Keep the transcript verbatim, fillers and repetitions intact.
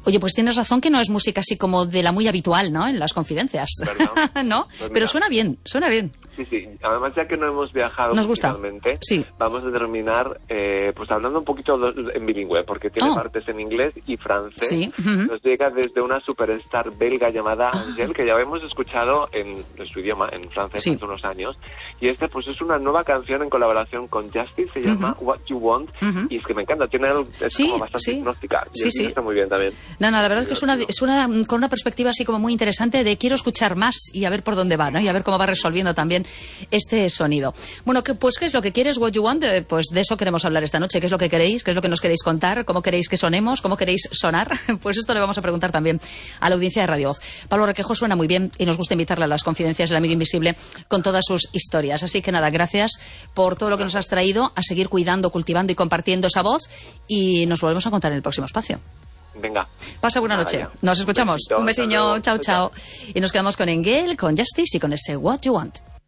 Oye, pues tienes razón que no es música así como de la muy habitual, ¿no? En las confidencias. ¿No? Pues Pero suena bien, suena bien. Sí, sí. Además, ya que no hemos viajado Nos gusta. sí. vamos a terminar eh, pues hablando un poquito en bilingüe, porque tiene oh. partes en inglés y francés. Sí. Uh-huh. Nos llega desde una superstar belga llamada ah. Angèle, que ya hemos escuchado en, en su idioma, en francés, sí. hace unos años. Y este pues es una nueva canción en colaboración con Justice, se llama uh-huh. What You Want, uh-huh. y es que me encanta, tiene algo, es sí, como bastante sí. hipnótica. Y sí, sí. está muy bien también. No, no, la verdad es que es una, es una con una perspectiva así como muy interesante de quiero escuchar más y a ver por dónde va, ¿no? Y a ver cómo va resolviendo también este sonido. Bueno, que, pues, ¿qué es lo que quieres? What You Want, eh, pues de eso queremos hablar esta noche. ¿Qué es lo que queréis? ¿Qué es lo que nos queréis contar? ¿Cómo queréis que sonemos? ¿Cómo queréis sonar? Pues esto le vamos a preguntar también a la audiencia de Radio Voz. Pablo Requejo suena muy bien y nos gusta invitarle a las confidencias del amigo invisible con todas sus historias. Así que nada, gracias por todo lo que nos has traído, a seguir cuidando, cultivando y compartiendo esa voz, y nos volvemos a contar en el próximo espacio. Venga. Pasa buena noche. Ya. Nos escuchamos. Un, Un besiño. Chao, chao. Y nos quedamos con Angèle, con Justice y con ese What You Want.